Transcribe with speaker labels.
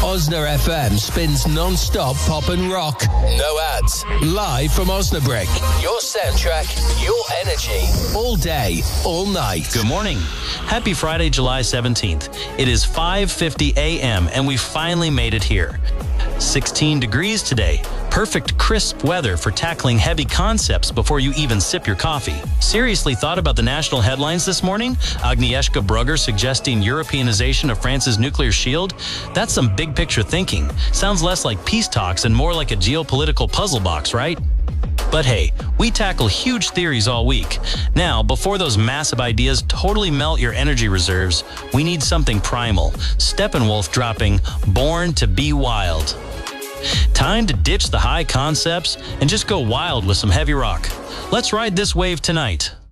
Speaker 1: Osna FM spins non-stop pop and rock. No ads. Live from Osnabrück. Your soundtrack, your energy. All day, all night.
Speaker 2: Good morning. Happy Friday, July 17th. It is 5:50 a.m. and we finally made it here. 16 degrees today. Perfect crisp weather for tackling heavy concepts before you even sip your coffee. Seriously thought about the national headlines this morning? Agnieszka Brugger suggesting Europeanization of France's nuclear shield? That's some big picture thinking. Sounds less like peace talks and more like a geopolitical puzzle box, right? But hey, we tackle huge theories all week. Now, before those massive ideas totally melt your energy reserves, we need something primal. Steppenwolf dropping Born to Be Wild. Time to ditch the high concepts and just go wild with some heavy rock. Let's ride this wave tonight.